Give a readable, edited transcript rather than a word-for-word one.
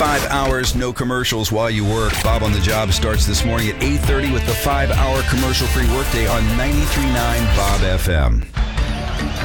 5 hours, no commercials while you work. Bob on the Job starts this morning at 8:30 with the 5-hour commercial-free workday on 93.9 Bob FM.